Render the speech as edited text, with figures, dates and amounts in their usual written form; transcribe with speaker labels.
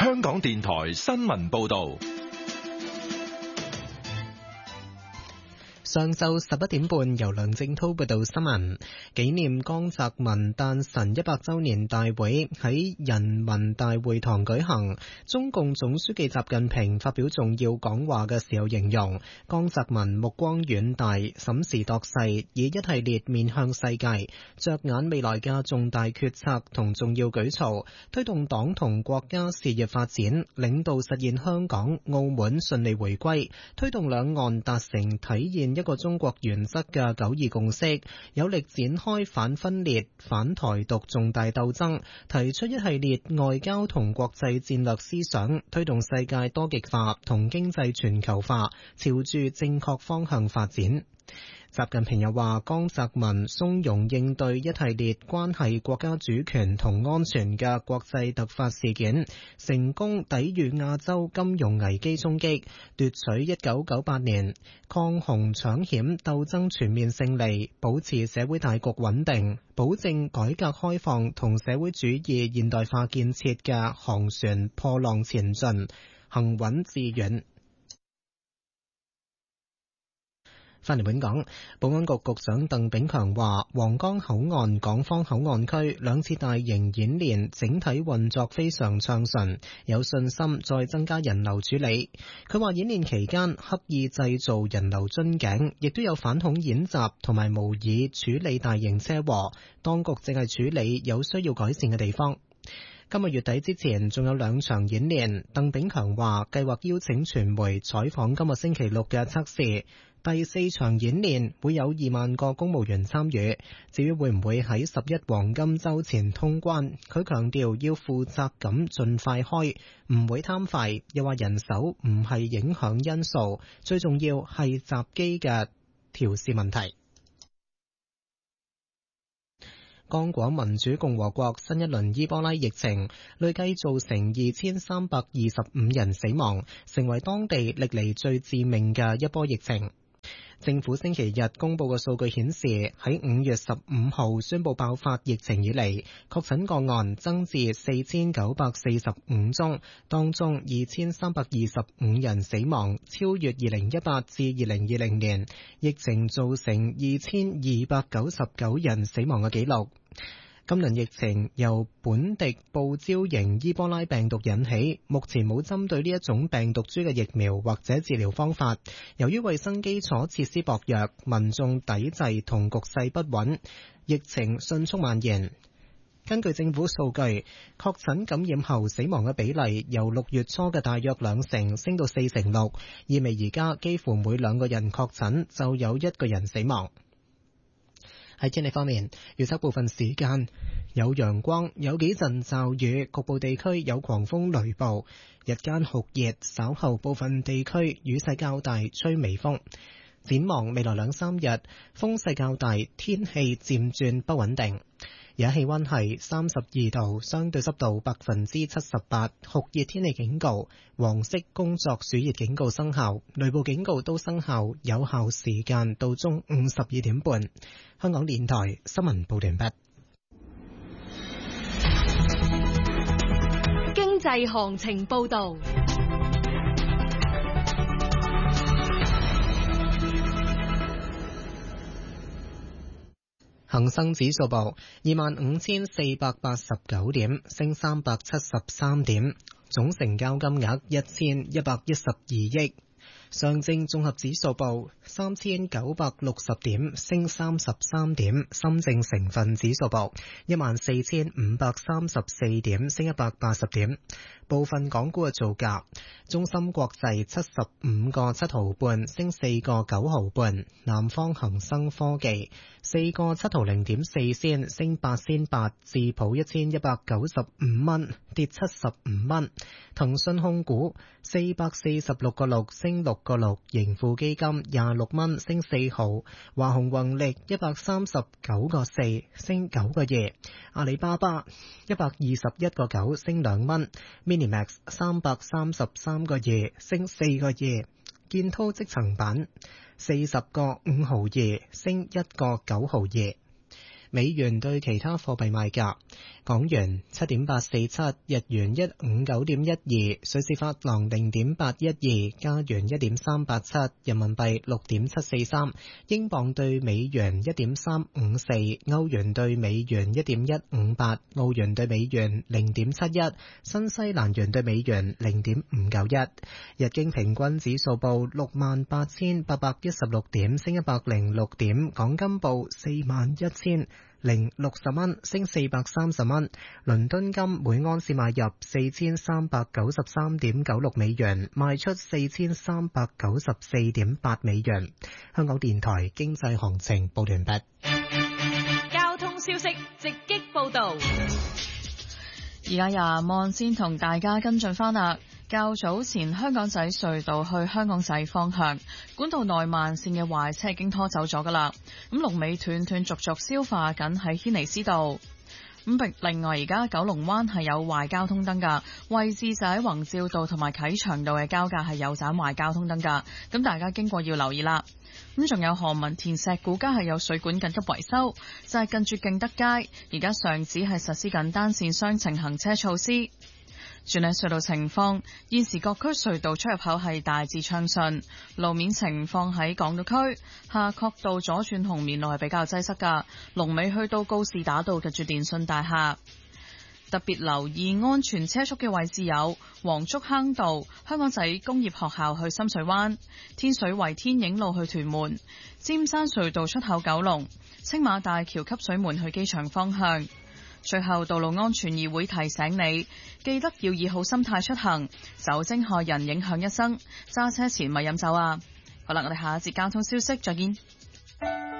Speaker 1: 香港電台新聞報道。
Speaker 2: 上晝11點半，由梁正滔報道新聞。紀念江澤民誕辰100週年大會喺人民大會堂舉行。中共總書記習近平發表重要講話嘅時候形容，江澤民目光遠大，審時度勢，以一系列面向世界、着眼未來嘅重大決策同重要舉措，推動黨同國家事業發展，領導實現香港、澳門順利回歸，推動兩岸達成體現一個中國原則嘅九二共識，有力展開反分裂、反台獨重大鬥爭，提出一系列外交同國際戰略思想，推動世界多極化同經濟全球化朝住正確方向發展。習近平又話，江澤民從容應對一系列關係國家主權同安全嘅國際突發事件，成功抵禦亞洲金融危機衝擊，奪取1998年抗洪搶險鬥爭全面勝利，保持社會大局穩定，保證改革開放同社會主義現代化建設嘅航船破浪前進，行穩致遠。翻嚟本港，保安局局長鄧炳強話，皇崗口岸、港方口岸區兩次大型演練整體運作非常暢順，有信心再增加人流處理。佢話演練期間刻意製造人流樽頸，亦都有反恐演習同埋模擬處理大型車禍，當局正係處理有需要改善嘅地方。今個月底之前仲有2場演練，鄧炳強話計劃邀請傳媒採訪今個星期六嘅測試。第4場演練會有2萬個公務員參與，至於會唔會喺11黃金週前通關，佢強調要負責咁盡快開，唔會貪快，又話人手唔係影響因素，最重要係閘機嘅調試問題。剛果民主共和國新一輪伊波拉疫情累計造成2325人死亡，成為當地歷嚟最致命嘅一波疫情。政府星期日公布嘅數據顯示，喺5月15號宣布爆發疫情以嚟，確診個案增至4945宗，當中2325人死亡，超越2018至2020年疫情造成2299人死亡嘅紀錄。今輪疫情由本地報招型伊波拉病毒引起，目前冇針對呢一種病毒株嘅疫苗或者治療方法。由於衛生基礎設施薄弱，民眾抵制同局勢不穩，疫情迅速蔓延。根據政府數據，確診感染後死亡嘅比例由6月初嘅大約2成升到4.6%，意味而家幾乎每2個人確診就有1個人死亡。喺天氣方面，預測部分時間有陽光，有幾陣驟雨，局部地區有狂風雷暴，日間酷熱，稍後部分地區雨勢較大，吹微風。展望未來2-3日，風勢較大，天氣漸轉不穩定。而家氣溫係32度，相對濕度78%，酷熱天氣警告、黃色工作暑熱警告生效，雷暴警告都生效，有效時間到中午12點半。香港電台新聞報道完畢。
Speaker 3: 經濟行情報道。
Speaker 2: 恒生指數報25,489點，升373點，總成交金額1112億。上證綜合指數報3960點，升33點。深證成分指數報14,534點，升180點。部分港股嘅造價：中芯國際75個7毫半，升4個9毫半；南方恒生科技4個7毫0.4仙，升8仙8，至普1195蚊，跌75蚊；騰訊控股446個6，升6個6；盈富基金26蚊，升4毫；華虹宏力139個4，升9個2；阿里巴巴121個9，升2蚊。Minimax 333個2，升4個2；建滔積層板40個5毫2，升1個9毫2。 美元對其他貨幣賣價：港元7.847，日元159.12，瑞士法郎0.812，加元1.387，人民幣6.743，英鎊對美元1.354，歐元對美元1.158，澳元對美元0.71，新西蘭元對美元0.591。日經平均指數報68,816點，升106點。港金報41,060蚊，升430蚊。倫敦金每盎司買入4393.96美元，賣出4394.8美元。香港電台經濟行情報完畢。
Speaker 3: 交通消息直擊報道。
Speaker 4: 而家由望先同大家跟進返啦。較早前香港仔隧道去香港仔方向管道內慢線嘅壞車已經拖走咗㗎啦，咁龍尾斷續消化緊喺軒尼詩道。咁另外而家九龍灣係有壞交通燈㗎，位置就喺宏照道同埋啟祥道嘅交界係有盞壞交通燈㗎，咁大家經過要留意啦。咁仲有何文田石鼓街係有水管緊急維修，就係近住敬德街，而家上址係實施緊單線雙程行車措施。轉喺隧道情況，現時各區隧道出入口係大致暢順，路面情況喺港島區夏慤道左轉紅棉路係比較擠塞㗎，龍尾去到告士打道近住電訊大廈。特別留意安全車速嘅位置有黃竹坑道、香港仔工業學校去深水灣、天水圍天影路去屯門、尖山隧道出口九龍、青馬大橋汲水門去機場方向。最後，道路安全議會提醒你，記得要以好心態出行，酒精害人影響一生，揸車前咪飲酒啊！好啦，我哋下一節交通消息再見。